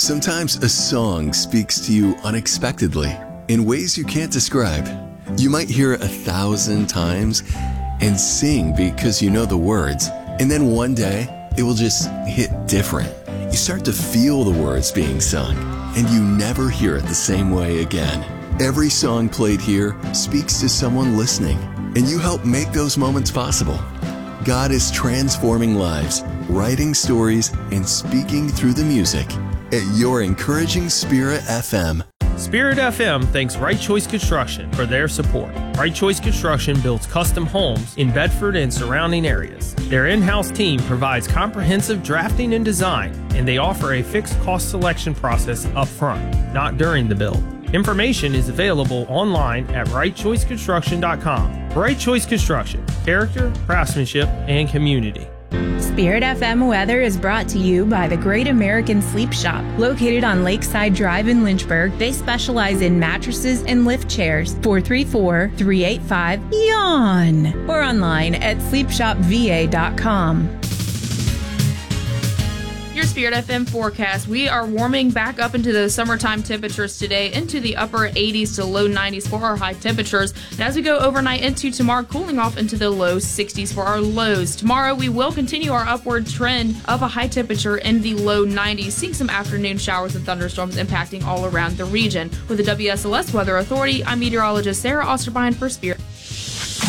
Sometimes a song speaks to you unexpectedly in ways you can't describe. You might hear it 1,000 times and sing because you know the words, and then one day it will just hit different. You start to feel the words being sung, and you never hear it the same way again. Every song played here speaks to someone listening, and you help make those moments possible. God is transforming lives, writing stories, and speaking through the music at your encouraging Spirit FM. Spirit FM thanks Right Choice Construction for their support. Right Choice Construction builds custom homes in Bedford and surrounding areas. Their in-house team provides comprehensive drafting and design, and they offer a fixed cost selection process up front, not during the build. Information is available online at rightchoiceconstruction.com. Right Choice Construction, character, craftsmanship, and community. Spirit FM weather is brought to you by the Great American Sleep Shop. Located on Lakeside Drive in Lynchburg, they specialize in mattresses and lift chairs. 434-385-YAWN or online at sleepshopva.com. Your Spirit FM forecast. We are warming back up into the summertime temperatures today, into the upper 80s to low 90s for our high temperatures. And as we go overnight into tomorrow, cooling off into the low 60s for our lows. Tomorrow, we will continue our upward trend of a high temperature in the low 90s, seeing some afternoon showers and thunderstorms impacting all around the region. With the WSLS Weather Authority, I'm meteorologist Sarah Osterbein for Spirit.